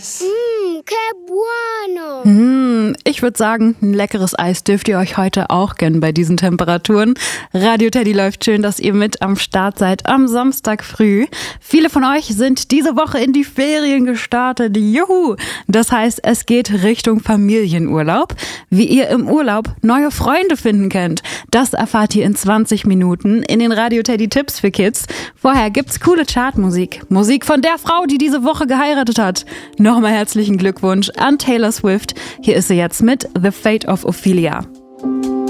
Que bueno. Ich würde sagen, ein leckeres Eis dürft ihr euch heute auch gönnen bei diesen Temperaturen. Radio Teddy läuft, schön, dass ihr mit am Start seid am Samstag früh. Viele von euch sind diese Woche in die Ferien gestartet. Juhu! Das heißt, es geht Richtung Familienurlaub. Wie ihr im Urlaub neue Freunde finden könnt, das erfahrt ihr in 20 Minuten in den Radio Teddy Tipps für Kids. Vorher gibt's coole Chartmusik. Musik von der Frau, die diese Woche geheiratet hat. Nochmal herzlichen Glückwunsch an Taylor Swift. Hier ist sie jetzt mit The Fate of Ophelia.